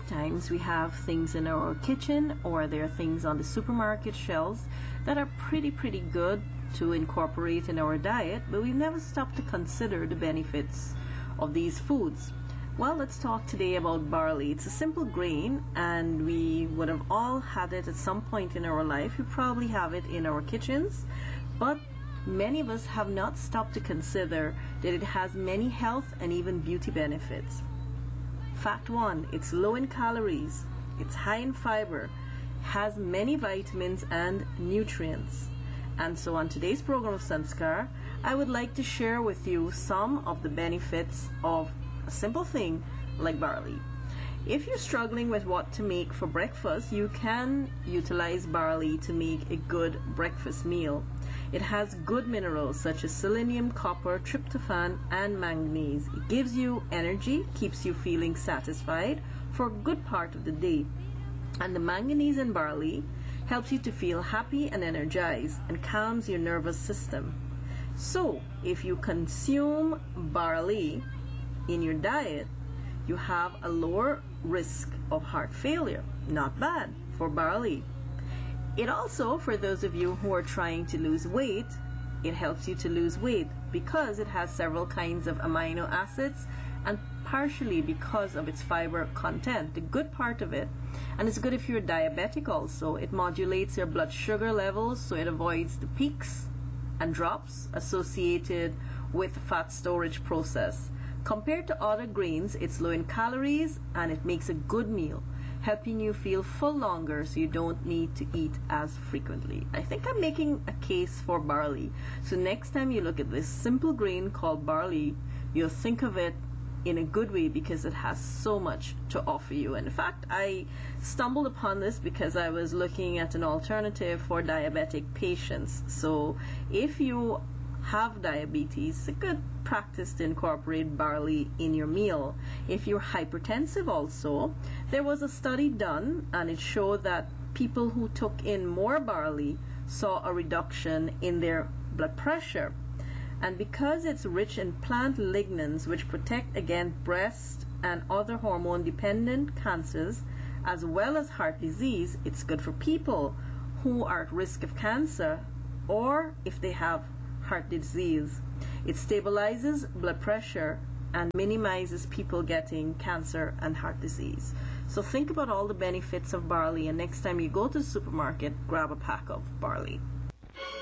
times we have things in our kitchen or there are things on the supermarket shelves that are pretty good to incorporate in our diet, but we've never stopped to consider the benefits of these foods. Well, let's talk today about barley. It's a simple grain and we would have all had it at some point in our life. We probably have it in our kitchens, but many of us have not stopped to consider that it has many health and even beauty benefits. Fact 1, it's low in calories, it's high in fiber, has many vitamins and nutrients. And so on today's program of Sanskar, I would like to share with you some of the benefits of a simple thing like barley. If you're struggling with what to make for breakfast, you can utilize barley to make a good breakfast meal. It has good minerals such as selenium, copper, tryptophan, and manganese. It gives you energy, keeps you feeling satisfied for a good part of the day. And the manganese in barley helps you to feel happy and energized and calms your nervous system. So, if you consume barley in your diet, you have a lower risk of heart failure. Not bad for barley. It also, for those of you who are trying to lose weight, it helps you to lose weight because it has several kinds of amino acids and partially because of its fiber content, the good part of it. And it's good if you're diabetic also. It modulates your blood sugar levels so it avoids the peaks and drops associated with the fat storage process. Compared to other grains, it's low in calories and it makes a good meal, helping you feel full longer so you don't need to eat as frequently. I think I'm making a case for barley. So next time you look at this simple grain called barley, you'll think of it in a good way because it has so much to offer you. In fact, I stumbled upon this because I was looking at an alternative for diabetic patients. So if you have diabetes, it's a good practice to incorporate barley in your meal. If you're hypertensive also, there was a study done and it showed that people who took in more barley saw a reduction in their blood pressure. And because it's rich in plant lignans which protect against breast and other hormone-dependent cancers as well as heart disease, it's good for people who are at risk of cancer or if they have heart disease. It stabilizes blood pressure and minimizes people getting cancer and heart disease. So think about all the benefits of barley, and next time you go to the supermarket, grab a pack of barley.